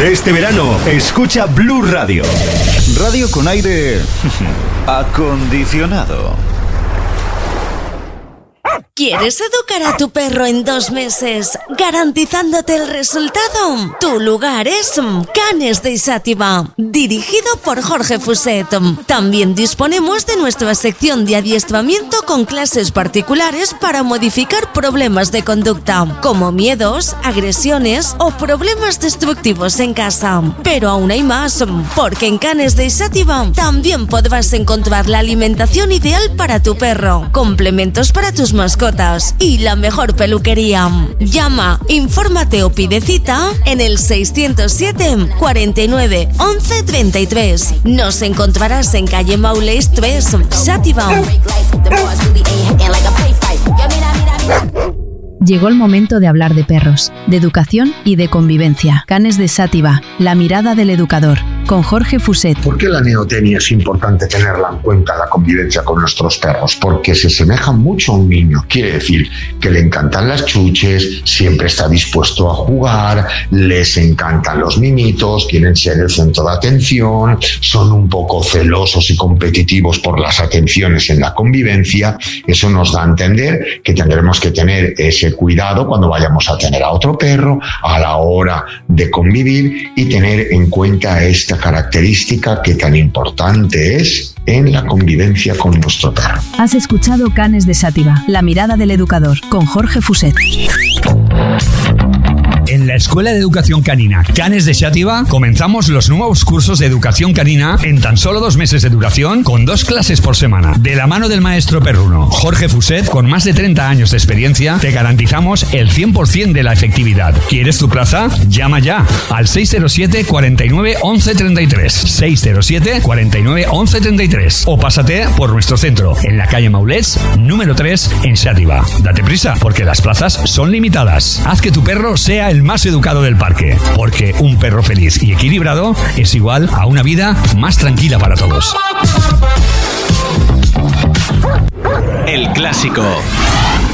Este verano, escucha Blue Radio. Radio con aire acondicionado. ¿Quieres educar a tu perro en 2 meses, garantizándote el resultado? Tu lugar es Canes de Isátiva, dirigido por Jorge Fuset. También disponemos de nuestra sección de adiestramiento con clases particulares para modificar problemas de conducta, como miedos, agresiones o problemas destructivos en casa. Pero aún hay más, porque en Canes de Isátiva también podrás encontrar la alimentación ideal para tu perro, complementos para tus mascotas y la mejor peluquería. Llama, infórmate o pide cita en el 607 49 11 33. Nos encontrarás en calle Maulés 3, Sátiva. Llegó el momento de hablar de perros, de educación y de convivencia. Canes de Sátiva, la mirada del educador, con Jorge Fuset. ¿Por qué la neotenia es importante tenerla en cuenta, la convivencia con nuestros perros? Porque se asemejan mucho a un niño. Quiere decir que le encantan las chuches, siempre está dispuesto a jugar, les encantan los mimitos, quieren ser el centro de atención, son un poco celosos y competitivos por las atenciones en la convivencia. Eso nos da a entender que tendremos que tener ese cuidado cuando vayamos a tener a otro perro a la hora de convivir y tener en cuenta esta característica que tan importante es en la convivencia con nuestro perro. Has escuchado Canes de Sátiva, la mirada del educador, con Jorge Fuset. En la Escuela de Educación Canina Canes de Sátiva comenzamos los nuevos cursos de educación canina en tan solo 2 meses de duración, con 2 clases por semana. De la mano del maestro perruno Jorge Fuset, con más de 30 años de experiencia, te garantizamos el 100% de la efectividad. ¿Quieres tu plaza? Llama ya al 607 49 11 33, 607 49 11 33, o pásate por nuestro centro en la calle Maulets número 3 en Sátiva. Date prisa, porque las plazas son limitadas. Haz que tu perro sea el más educado del parque, porque un perro feliz y equilibrado es igual a una vida más tranquila para todos. El clásico